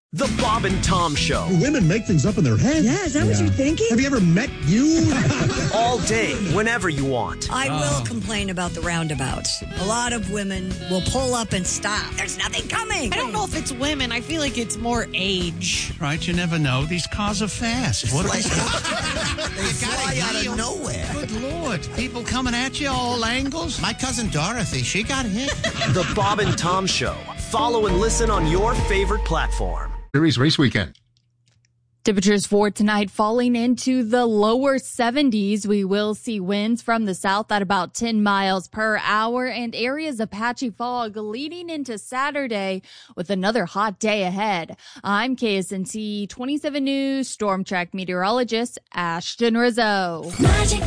The Bob and Tom Show. Women make things up in their head. Yeah, is that what you're thinking? Have you ever met you? All day, whenever you want. I will complain about the roundabouts. A lot of women will pull up and stop. There's nothing coming. I don't know if it's women. I feel like it's more age. Right, you never know. These cars are fast. What They fly out of nowhere. Good Lord. People coming at you all angles. My cousin Dorothy, she got hit. The Bob and Tom Show. Follow and listen on your favorite platform. Series race weekend. Temperatures for tonight falling into the lower 70s. We will see winds from the south at about 10 miles per hour and areas of patchy fog leading into Saturday with another hot day ahead. I'm KSNC 27 News Storm Track meteorologist Ashton Rizzo. Magic